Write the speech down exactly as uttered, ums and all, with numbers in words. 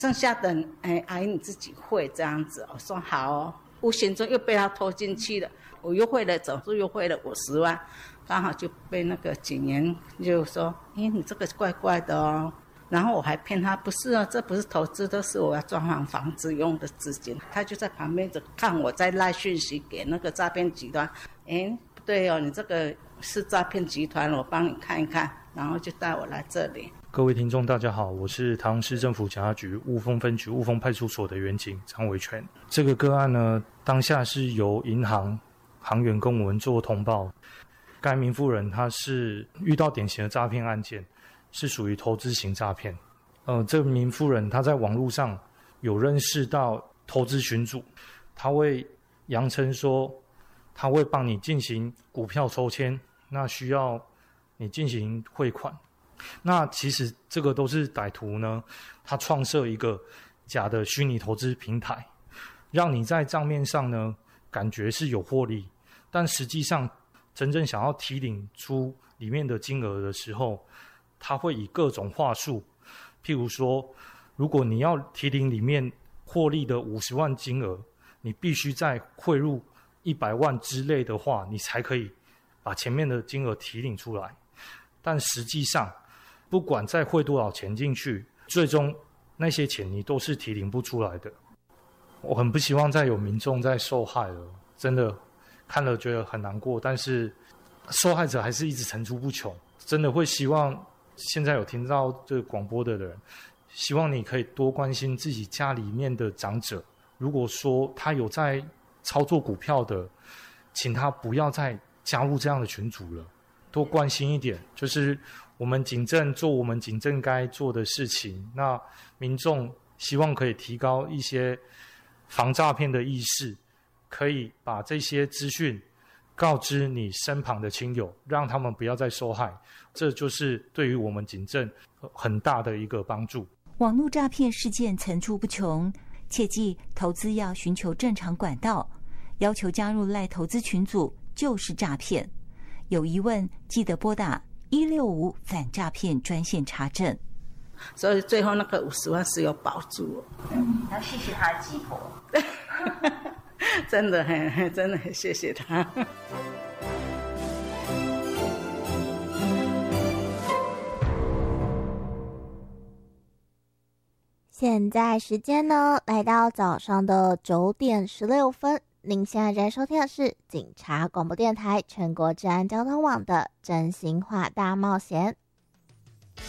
剩下的哎，阿姨你自己会这样子。我说好哦，无形中又被他拖进去了，我又汇了总数又汇了五十万，刚好就被那个警员就说，哎，你这个怪怪的哦。然后我还骗他，不是哦，这不是投资，都是我要装潢房子用的资金。他就在旁边就看我在赖讯息给那个诈骗集团，哎，不对哦，你这个是诈骗集团，我帮你看一看，然后就带我来这里。 各位听众大家好，我是台中市政府警察局雾峰分局雾峰派出所的员警张维全。这个个案呢，当下是由银行行员跟我们做通报，该名妇人她是遇到典型的诈骗案件，是属于投资型诈骗。呃，这名妇人她在网络上有认识到投资群组，她会扬称说她会帮你进行股票抽签，那需要你进行汇款。那其实这个都是歹徒呢，他创设一个假的虚拟投资平台，让你在账面上呢感觉是有获利，但实际上真正想要提领出里面的金额的时候，他会以各种话术，譬如说，如果你要提领里面获利的五十万金额，你必须再汇入一百万之类的话，你才可以把前面的金额提领出来。但实际上不管再汇多少钱进去，最终那些钱你都是提领不出来的。我很不希望再有民众在受害了，真的看了觉得很难过，但是受害者还是一直层出不穷。真的会希望现在有听到这个广播的人，希望你可以多关心自己家里面的长者，如果说他有在操作股票的，请他不要再加入这样的群组了，多关心一点，就是我们警政做我们警政该做的事情。那民众希望可以提高一些防诈骗的意识，可以把这些资讯告知你身旁的亲友，让他们不要再受害，这就是对于我们警政很大的一个帮助。 网络诈骗事件层出不穷，切记投资要寻求正常管道，要求加入赖投资群组就是诈骗。有疑问记得拨打一六五反诈骗专线查证。 所以最后那个五十万是有保住。 嗯，要谢谢他的鸡婆。 真的很真的很谢谢他。 现在时间呢来到早上的九点十六分，您现在在收听的是警察广播电台全国治安交通网的真心话大冒险，